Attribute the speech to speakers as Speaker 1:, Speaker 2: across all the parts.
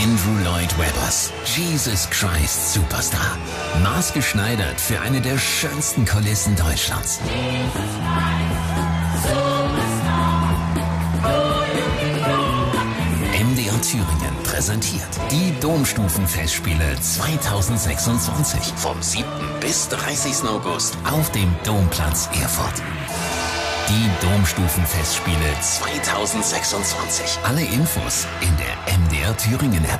Speaker 1: Andrew Lloyd Webbers Jesus Christ Superstar. Maßgeschneidert für eine der schönsten Kulissen Deutschlands. MDR Thüringen präsentiert die Domstufenfestspiele 2026 vom 7. bis 30. August auf dem Domplatz Erfurt. Die Domstufenfestspiele 2026. Alle Infos in der MDR Thüringen App.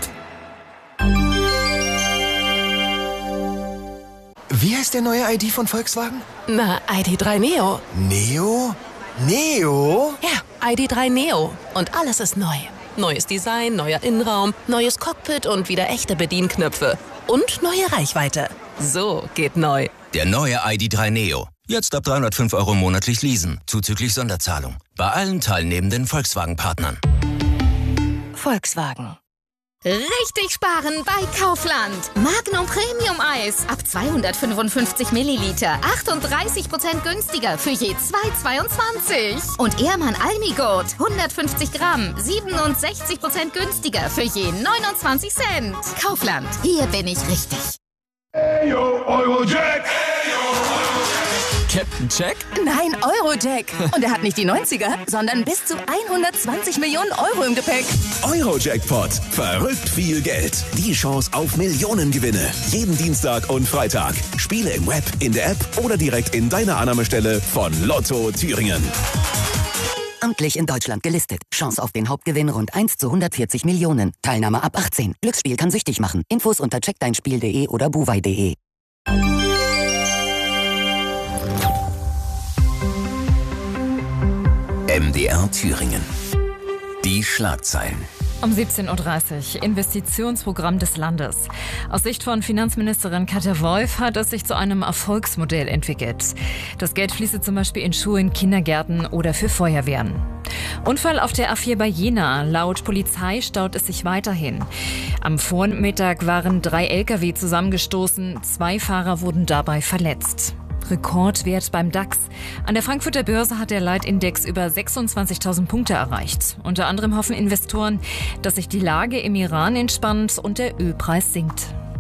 Speaker 2: Wie heißt der neue ID von Volkswagen?
Speaker 3: Na, ID.3 Neo.
Speaker 2: Neo? Neo?
Speaker 3: Ja, ID.3 Neo. Und alles ist neu. Neues Design, neuer Innenraum, neues Cockpit und wieder echte Bedienknöpfe. Und neue Reichweite. So geht neu.
Speaker 4: Der neue ID.3 Neo. Jetzt ab 305 € monatlich leasen, zuzüglich Sonderzahlung. Bei allen teilnehmenden Volkswagen-Partnern.
Speaker 3: Volkswagen.
Speaker 5: Richtig sparen bei Kaufland. Magnum Premium Eis ab 255 Milliliter. 38% günstiger für je 2,22. Und Ehrmann Almigurt 150 Gramm. 67% günstiger für je 29 Cent. Kaufland, hier bin ich richtig.
Speaker 6: Eyo, Eurojack!
Speaker 7: Captain Jack?
Speaker 3: Nein, Eurojack. Und er hat nicht die 90er, sondern bis zu 120 Millionen Euro im Gepäck.
Speaker 8: Eurojackpot. Verrückt viel Geld. Die Chance auf Millionengewinne. Jeden Dienstag und Freitag. Spiele im Web, in der App oder direkt in deiner Annahmestelle von Lotto Thüringen.
Speaker 9: Amtlich in Deutschland gelistet. Chance auf den Hauptgewinn rund 1 zu 140 Millionen. Teilnahme ab 18. Glücksspiel kann süchtig machen. Infos unter checkdeinspiel.de oder buwei.de.
Speaker 1: MDR Thüringen. Die Schlagzeilen.
Speaker 10: Um 17.30 Uhr, Investitionsprogramm des Landes. Aus Sicht von Finanzministerin Katja Wolf hat es sich zu einem Erfolgsmodell entwickelt. Das Geld fließe zum Beispiel in Schulen, Kindergärten oder für Feuerwehren. Unfall auf der A4 bei Jena. Laut Polizei staut es sich weiterhin. Am Vormittag waren 3 Lkw zusammengestoßen. 2 Fahrer wurden dabei verletzt. Rekordwert beim DAX. An der Frankfurter Börse hat der Leitindex über 26.000 Punkte erreicht. Unter anderem hoffen Investoren, dass sich die Lage im Iran entspannt und der Ölpreis sinkt.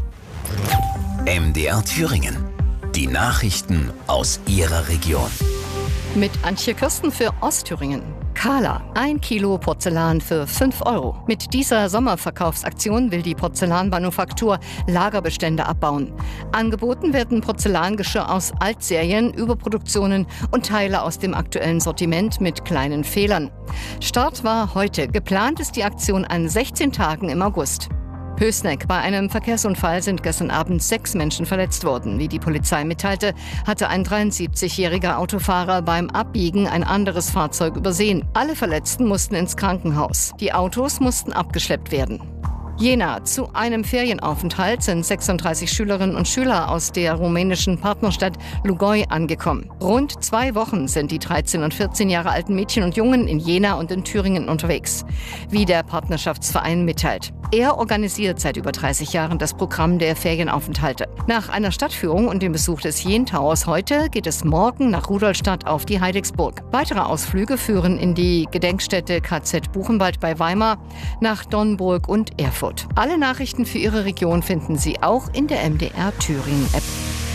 Speaker 1: MDR Thüringen. Die Nachrichten aus Ihrer Region.
Speaker 11: Mit Antje Kirsten für Ostthüringen. Kala, 1 Kilo Porzellan für 5 €. Mit dieser Sommerverkaufsaktion will die Porzellanmanufaktur Lagerbestände abbauen. Angeboten werden Porzellangeschirr aus Altserien, Überproduktionen und Teile aus dem aktuellen Sortiment mit kleinen Fehlern. Start war heute. Geplant ist die Aktion an 16 Tagen im August. Pößneck. Bei einem Verkehrsunfall sind gestern Abend 6 Menschen verletzt worden. Wie die Polizei mitteilte, hatte ein 73-jähriger Autofahrer beim Abbiegen ein anderes Fahrzeug übersehen. Alle Verletzten mussten ins Krankenhaus. Die Autos mussten abgeschleppt werden. Jena. Zu einem Ferienaufenthalt sind 36 Schülerinnen und Schüler aus der rumänischen Partnerstadt Lugoj angekommen. Rund 2 Wochen sind die 13 und 14 Jahre alten Mädchen und Jungen in Jena und in Thüringen unterwegs, wie der Partnerschaftsverein mitteilt. Er organisiert seit über 30 Jahren das Programm der Ferienaufenthalte. Nach einer Stadtführung und dem Besuch des Jentowers heute geht es morgen nach Rudolstadt auf die Heidigsburg. Weitere Ausflüge führen in die Gedenkstätte KZ Buchenwald bei Weimar, nach Dornburg und Erfurt. Alle Nachrichten für Ihre Region finden Sie auch in der MDR Thüringen App.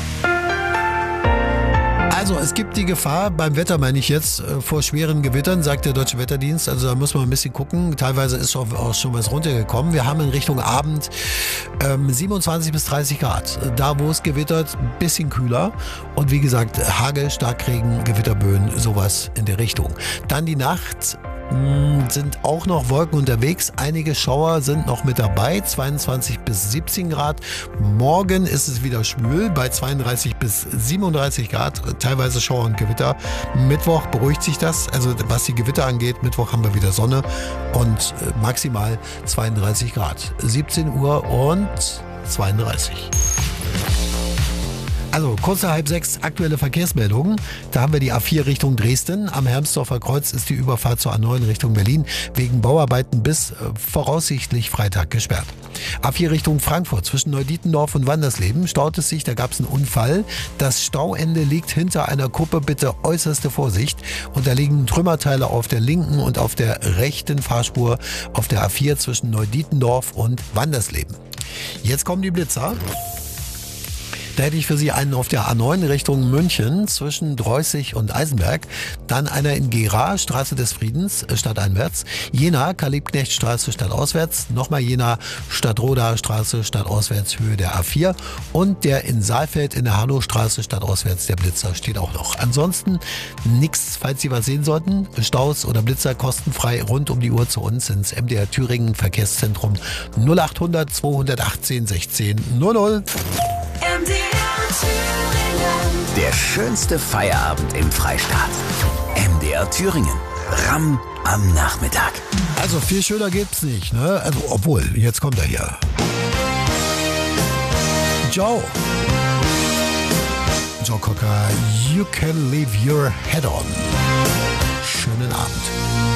Speaker 12: Also es gibt die Gefahr, beim Wetter meine ich jetzt, vor schweren Gewittern, sagt der Deutsche Wetterdienst. Also da muss man ein bisschen gucken. Teilweise ist auch schon was runtergekommen. Wir haben in Richtung Abend 27 bis 30 Grad. Da, wo es gewittert, ein bisschen kühler. Und wie gesagt, Hagel, Starkregen, Gewitterböen, sowas in der Richtung. Dann die Nacht. Sind auch noch Wolken unterwegs. Einige Schauer sind noch mit dabei. 22 bis 17 Grad. Morgen ist es wieder schwül bei 32 bis 37 Grad. Teilweise Schauer und Gewitter. Mittwoch beruhigt sich das. Also was die Gewitter angeht, Mittwoch haben wir wieder Sonne und maximal 32 Grad. 17 Uhr und 32. Also kurz nach 5:30 aktuelle Verkehrsmeldungen. Da haben wir die A4 Richtung Dresden. Am Hermsdorfer Kreuz ist die Überfahrt zur A9 Richtung Berlin wegen Bauarbeiten bis voraussichtlich Freitag gesperrt. A4 Richtung Frankfurt zwischen Neudietendorf und Wandersleben staut es sich. Da gab es einen Unfall. Das Stauende liegt hinter einer Kuppe. Bitte äußerste Vorsicht. Und da liegen Trümmerteile auf der linken und auf der rechten Fahrspur auf der A4 zwischen Neudietendorf und Wandersleben. Jetzt kommen die Blitzer. Da hätte ich für Sie einen auf der A9 Richtung München zwischen Dreußig und Eisenberg. Dann einer in Gera, Straße des Friedens, stadteinwärts. Jena, Karl-Liebknecht-Straße, stadtauswärts. Nochmal Jena, Stadtroda Straße, stadtauswärts, Höhe der A4. Und der in Saalfeld in der Hannostraße, stadtauswärts, der Blitzer steht auch noch. Ansonsten nichts, falls Sie was sehen sollten. Staus oder Blitzer kostenfrei rund um die Uhr zu uns ins MDR Thüringen Verkehrszentrum 0800 218 16 00.
Speaker 1: Der schönste Feierabend im Freistaat. MDR Thüringen. Ramm am Nachmittag.
Speaker 12: Also viel schöner gibt's nicht, ne? Also, obwohl, jetzt kommt er hier. Joe Cocker, You Can Leave Your Head On. Schönen Abend.